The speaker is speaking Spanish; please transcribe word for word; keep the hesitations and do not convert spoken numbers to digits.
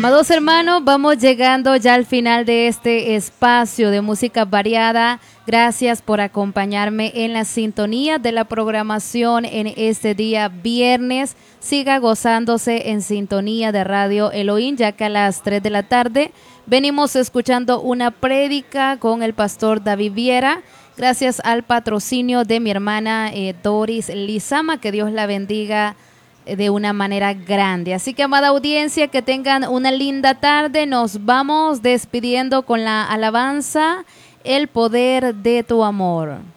Amados hermanos, vamos llegando ya al final de este espacio de música variada. Gracias por acompañarme en la sintonía de la programación en este día viernes. Siga gozándose en sintonía de Radio Elohim, ya que a las tres de la tarde venimos escuchando una prédica con el pastor David Viera. Gracias al patrocinio de mi hermana eh, Doris Lizama, que Dios la bendiga de una manera grande. Así que, amada audiencia, que tengan una linda tarde. Nos vamos despidiendo con la alabanza El poder de tu amor.